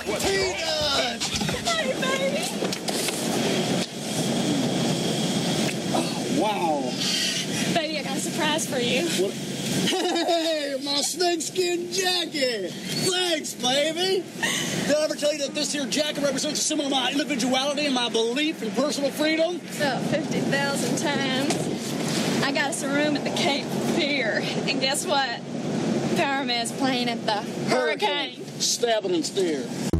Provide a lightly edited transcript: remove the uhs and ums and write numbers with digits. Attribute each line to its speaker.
Speaker 1: Peanuts!
Speaker 2: Hey, baby.
Speaker 1: Oh, wow.
Speaker 2: Baby, I got a surprise for you.
Speaker 1: What? Hey, my snakeskin jacket! Thanks, baby! Did I ever tell you that this here jacket represents a symbol of my individuality and my belief in personal freedom?
Speaker 2: About 50,000 times. I got us a room at the Cape Fear. And guess what? Power Man's playing at the Hurricane.
Speaker 1: Stab it and steer.